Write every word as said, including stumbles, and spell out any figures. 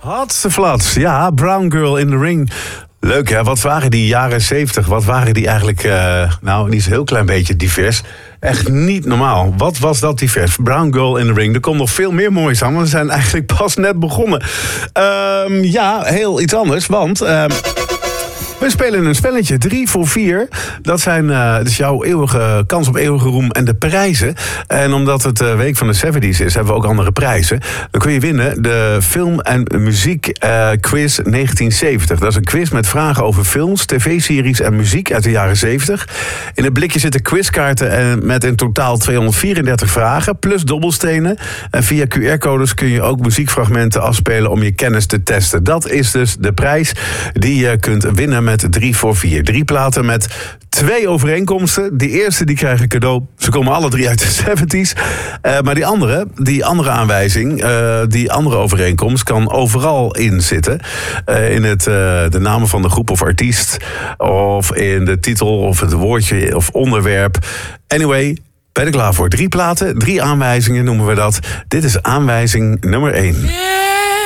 Hatseflats, ja, Brown Girl in the Ring. Leuk hè, wat waren die jaren zeventig? Wat waren die eigenlijk, uh, nou, niet zo'n heel klein beetje divers. Echt niet normaal. Wat was dat divers? Brown Girl in the Ring. Er komt nog veel meer moois aan, want we zijn eigenlijk pas net begonnen. Uh, ja, heel iets anders, want... Uh, we spelen een spelletje, drie voor vier. Dat zijn uh, dus jouw eeuwige kans op eeuwige roem en de prijzen. En omdat het de week van de zeventies is, hebben we ook andere prijzen. Dan kun je winnen de film- en muziek uh, quiz negentien zeventig. Dat is een quiz met vragen over films, tv-series en muziek uit de jaren zeventig. In het blikje zitten quizkaarten met in totaal tweehonderdvierendertig vragen, plus dobbelstenen. En via Q R-codes kun je ook muziekfragmenten afspelen om je kennis te testen. Dat is dus de prijs die je kunt winnen met drie voor vier. Drie platen met twee overeenkomsten. Die eerste die krijgen cadeau. Ze komen alle drie uit de zeventies. Uh, maar die andere, die andere aanwijzing, uh, die andere overeenkomst kan overal in zitten. Uh, in het, uh, de namen van de groep of artiest. Of in de titel of het woordje of onderwerp. Anyway, ben ik klaar voor. Drie platen, drie aanwijzingen noemen we dat. Dit is aanwijzing nummer één.